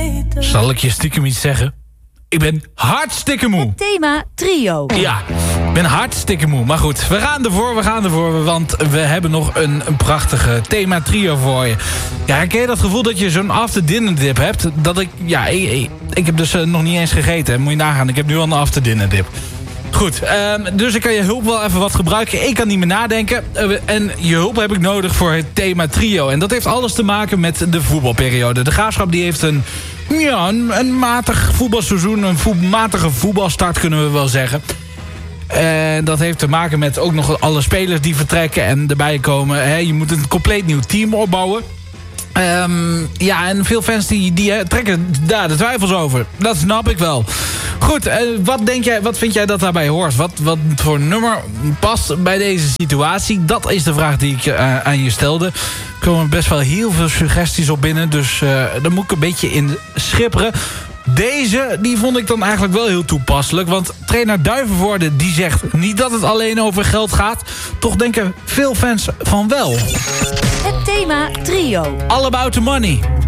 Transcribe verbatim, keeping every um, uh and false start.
Zal ik je stiekem iets zeggen? Ik ben hartstikke moe. Het thema trio. Ja, ik ben hartstikke moe. Maar goed, we gaan ervoor, we gaan ervoor. Want we hebben nog een, een prachtige thema trio voor je. Ja, herken je dat gevoel dat je zo'n after dinner dip hebt? Dat ik, ja, ik, ik, ik heb dus uh, nog niet eens gegeten. Moet je nagaan, ik heb nu al een after dinner dip. Goed, um, dus ik kan je hulp wel even wat gebruiken. Ik kan niet meer nadenken. Uh, en je hulp heb ik nodig voor het thema trio. En dat heeft alles te maken met de voetbalperiode. De Graafschap die heeft een, ja, een, een matig voetbalseizoen. Een vo- matige voetbalstart kunnen we wel zeggen. En dat heeft te maken met ook nog alle spelers die vertrekken en erbij komen. He, je moet een compleet nieuw team opbouwen. Um, ja, en veel fans die, die uh, trekken daar de twijfels over. Dat snap ik wel. Goed, uh, wat, denk jij, wat vind jij dat daarbij hoort? Wat, wat voor nummer past bij deze situatie? Dat is de vraag die ik uh, aan je stelde. Er komen best wel heel veel suggesties op binnen. Dus uh, daar moet ik een beetje in schipperen. Deze, die vond ik dan eigenlijk wel heel toepasselijk. Want trainer Duivenvoorde, die zegt niet dat het alleen over geld gaat. Toch denken veel fans van wel. Het thema trio. All about the money.